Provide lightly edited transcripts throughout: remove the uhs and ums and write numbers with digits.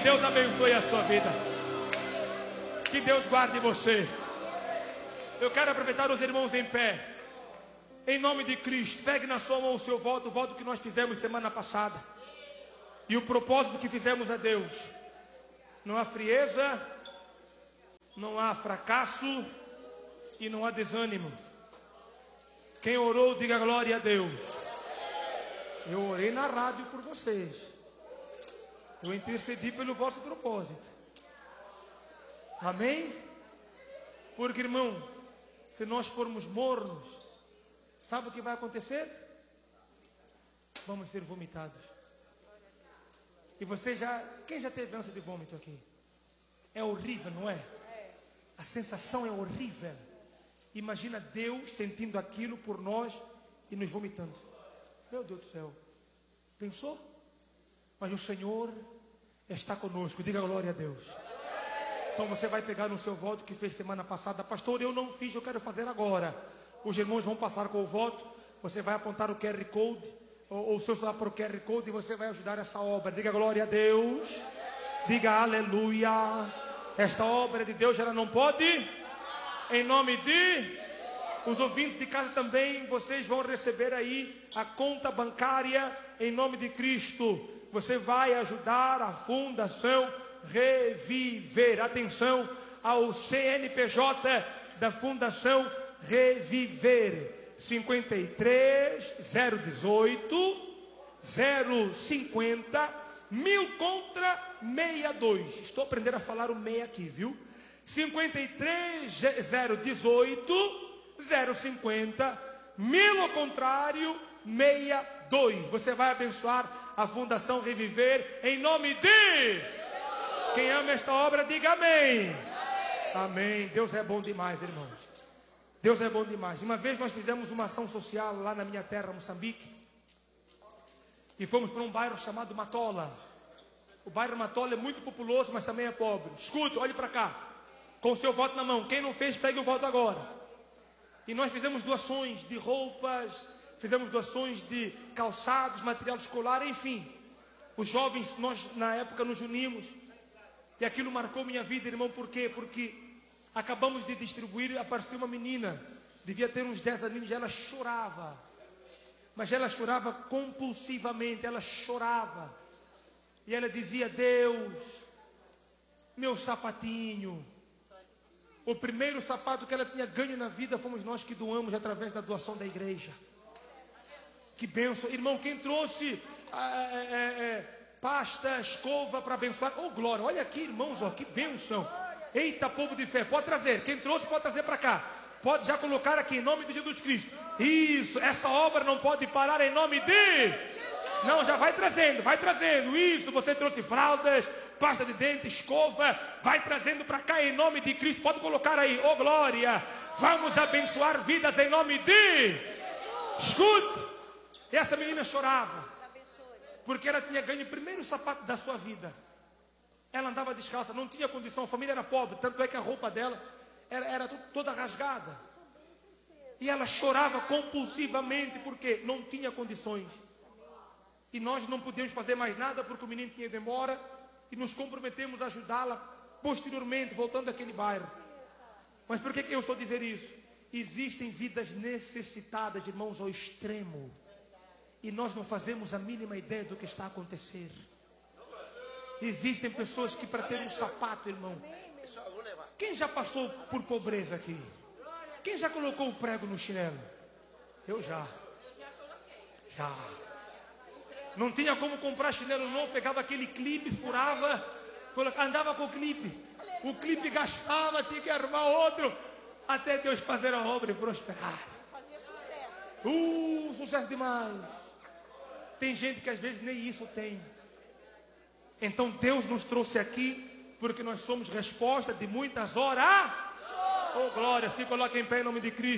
Deus abençoe a sua vida. Que Deus guarde você. Eu quero aproveitar os irmãos em pé. Em nome de Cristo, pegue na sua mão o seu voto, o voto que nós fizemos semana passada. E o propósito que fizemos a Deus. Não há frieza, não há fracasso e não há desânimo. Quem orou, diga glória a Deus. Eu orei na rádio por vocês. Eu intercedi pelo vosso propósito. Amém? Porque, irmão, se nós formos mornos, sabe o que vai acontecer? Vamos ser vomitados. E você já... Quem já teve ânsia de vômito aqui? É horrível, não é? A sensação é horrível. Imagina Deus sentindo aquilo por nós e nos vomitando. Meu Deus do céu. Pensou? Mas o Senhor está conosco. Diga glória a Deus. Então você vai pegar no seu voto que fez semana passada. Pastor, eu não fiz, eu quero fazer agora. Os irmãos vão passar com o voto. Você vai apontar o QR Code, ou o seu celular para o QR Code, e você vai ajudar essa obra. Diga glória a Deus. Diga aleluia. Esta obra de Deus, ela não pode... Em nome de... Os ouvintes de casa também, vocês vão receber aí a conta bancária em nome de Cristo. Você vai ajudar a Fundação Reviver. Atenção ao CNPJ da Fundação Reviver. 53 018 050 1000 contra 62. Estou aprendendo a falar o meia aqui, viu? 53 018 050 1000 ao contrário 62. Você vai abençoar a Fundação Reviver em nome de... Quem ama esta obra, diga amém. Amém. Deus é bom demais, irmãos. Deus é bom demais. Uma vez nós fizemos uma ação social lá na minha terra, Moçambique, e fomos para um bairro chamado Matola. O bairro Matola é muito populoso, mas também é pobre. Escuta, olhe para cá, com o seu voto na mão. Quem não fez, pegue o voto agora. E nós fizemos doações de roupas, fizemos doações de calçados, material escolar, enfim. Os jovens, nós na época nos unimos. E aquilo marcou minha vida, irmão. Por quê? Porque acabamos de distribuir, apareceu uma menina, devia ter uns 10 aninhos, ela chorava. Mas ela chorava compulsivamente, ela chorava. E ela dizia: Deus, meu sapatinho. O primeiro sapato que ela tinha ganho na vida fomos nós que doamos através da doação da igreja. Que bênção. Irmão, quem trouxe pasta, escova para abençoar? Oh, glória. Olha aqui, irmãos, ó, que bênção. Eita, povo de fé. Pode trazer. Quem trouxe, pode trazer para cá. Pode já colocar aqui em nome de Jesus Cristo. Isso, essa obra não pode parar em nome de... Não, já vai trazendo, vai trazendo. Isso, você trouxe fraldas, pasta de dente, escova, vai trazendo para cá em nome de Cristo. Pode colocar aí, oh glória. Vamos abençoar vidas em nome de... Escute, essa menina chorava, porque ela tinha ganho o primeiro sapato da sua vida. Ela andava descalça, não tinha condição, a família era pobre, tanto é que a roupa dela era toda rasgada. E ela chorava compulsivamente, porque não tinha condições. E nós não podíamos fazer mais nada, porque o menino tinha ido embora. E nos comprometemos a ajudá-la posteriormente, voltando àquele bairro. Mas por que eu estou a dizer isso? Existem vidas necessitadas, irmãos, ao extremo. E nós não fazemos a mínima ideia do que está a acontecer. Existem pessoas que para ter um sapato, irmão... Quem já passou por pobreza aqui? Quem já colocou o prego no chinelo? Eu já. Já. Não tinha como comprar chinelo novo, pegava aquele clipe, furava, andava com o clipe. O clipe gastava, tinha que arrumar outro, até Deus fazer a obra e prosperar. Sucesso demais. Tem gente que às vezes nem isso tem. Então Deus nos trouxe aqui, porque nós somos resposta de muitas horas. Oh glória, se coloque em pé em nome de Cristo.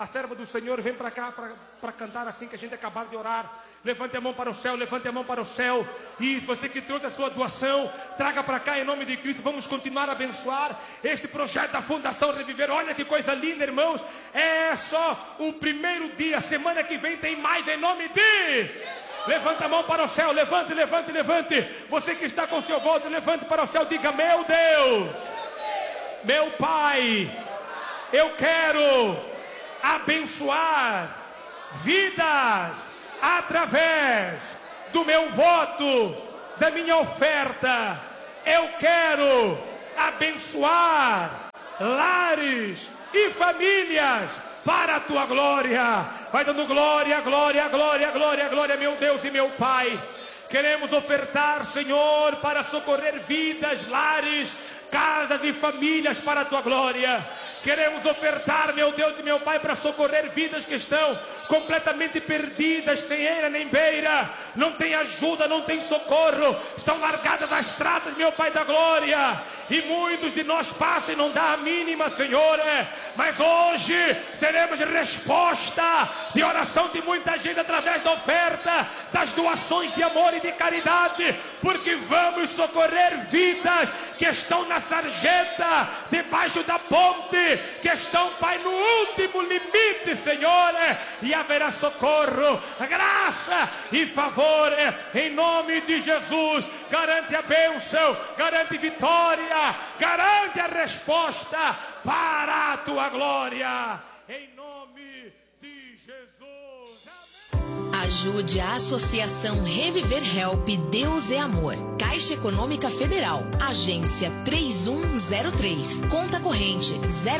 A serva do Senhor vem para cá para cantar assim que a gente acabar de orar. Levante a mão para o céu, levante a mão para o céu. E você que trouxe a sua doação, traga para cá em nome de Cristo. Vamos continuar a abençoar este projeto da Fundação Reviver. Olha que coisa linda, irmãos. É só o primeiro dia. Semana que vem tem mais em nome de... Levanta a mão para o céu, levante, levante, levante. Você que está com o seu voto, levante para o céu. Diga: meu Deus, meu Pai, eu quero abençoar vidas através do meu voto, da minha oferta. Eu quero abençoar lares e famílias para a tua glória. Vai dando glória, glória, glória, glória, glória, meu Deus e meu Pai. Queremos ofertar, Senhor, para socorrer vidas, lares, casas e famílias para a tua glória. Queremos ofertar, meu Deus e meu Pai, para socorrer vidas que estão completamente perdidas, sem eira nem beira, não tem ajuda, não tem socorro, estão largadas das estradas, meu Pai da glória. E muitos de nós passam e não dá a mínima, Senhor. Mas hoje seremos resposta de oração de muita gente através da oferta, das doações de amor e de caridade, porque vamos socorrer vidas que estão na sarjeta, debaixo da ponte, que estão, Pai, no último limite, Senhor, e haverá socorro, graça e favor, em nome de Jesus. Garante a bênção, garante vitória, garante a resposta para a tua glória, em nome de Jesus. Amém. Ajude a Associação Reviver Help Deus é Amor. Caixa Econômica Federal, agência 3103, conta corrente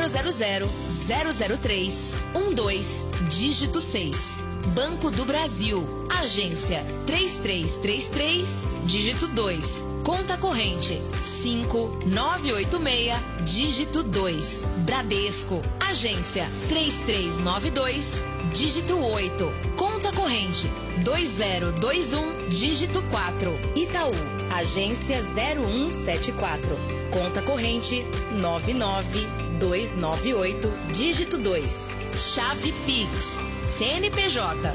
000-003-12, dígito 6. Banco do Brasil, agência 3333, dígito 2, conta corrente 5986, dígito 2. Bradesco, agência 3392, dígito 8, conta corrente 2021, dígito 4. Itaú, agência 0174, conta corrente 99298, dígito 2. Chave Pix, CNPJ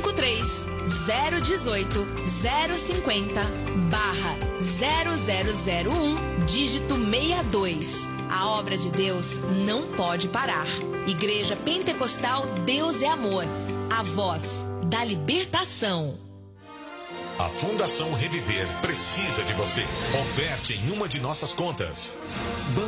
53-018-050-0001, dígito 62. A obra de Deus não pode parar. Igreja Pentecostal Deus é Amor, a voz da libertação. A Fundação Reviver precisa de você. Oferte em uma de nossas contas.